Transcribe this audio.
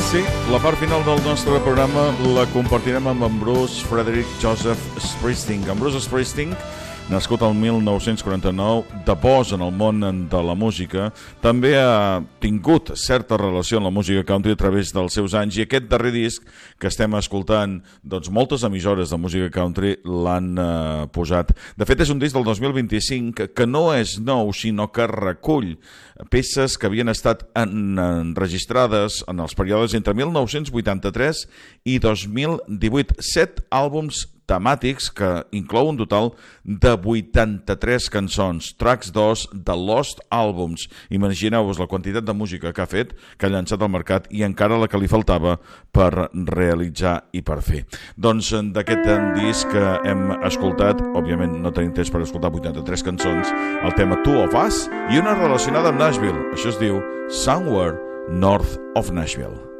Sí, la part final del nostre programa la compartirem amb en Bruce Frederick Joseph Springsteen. En Bruce Springsteen, nascut al 1949, de pos en el món de la música, també ha tingut certa relació amb la música country a través dels seus anys, i aquest darrer disc que estem escoltant, doncs moltes emissores de música country l'han posat. De fet, és un disc del 2025 que no és nou, sinó que recull peces que havien estat enregistrades en els períodes entre 1983 i 2018. 7 àlbums temàtics que inclou un total de 83 cançons, tracks 2 de Lost Albums. Imagineu-vos la quantitat de música que ha fet, que ha llançat al mercat, i encara la que li faltava per realitzar i per fer. Doncs d'aquest disc que hem escoltat, òbviament no tenim temps per escoltar 83 cançons, el tema Two of Us i una relacionada amb Nashville. Això es diu Somewhere North of Nashville.